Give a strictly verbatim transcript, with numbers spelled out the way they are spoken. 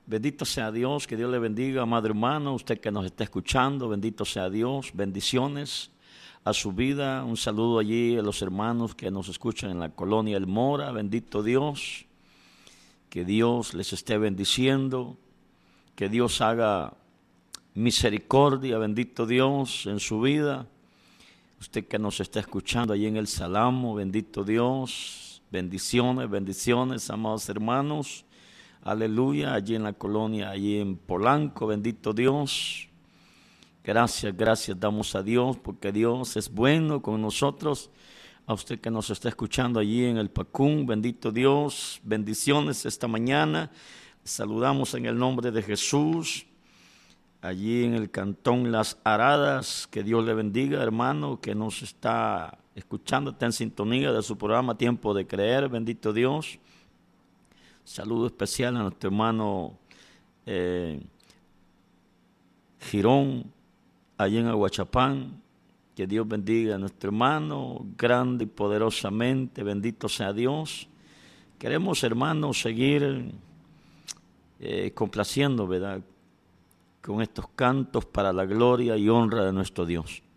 Bendito sea Dios, que Dios le bendiga, amado hermano, usted que nos está escuchando, bendito sea Dios, bendiciones a su vida. Un saludo allí a los hermanos que nos escuchan en la colonia El Mora, bendito Dios, que Dios les esté bendiciendo, que Dios haga misericordia, bendito Dios, en su vida. Usted que nos está escuchando allí en el Salamo, bendito Dios, bendiciones, bendiciones, amados hermanos. Aleluya, allí en la colonia, allí en Polanco, bendito Dios. Gracias, gracias damos a Dios porque Dios es bueno con nosotros. A usted que nos está escuchando allí en el Pacún, bendito Dios, bendiciones esta mañana. Saludamos en el nombre de Jesús. Allí en el cantón Las Aradas, que Dios le bendiga, hermano, que nos está escuchando, está en sintonía de su programa Tiempo de Creer, bendito Dios. Saludo especial a nuestro hermano eh, Girón, allí en Aguachapán. Que Dios bendiga a nuestro hermano, grande y poderosamente, bendito sea Dios. Queremos, hermanos, seguir eh, complaciendo, ¿verdad?, con estos cantos para la gloria y honra de nuestro Dios.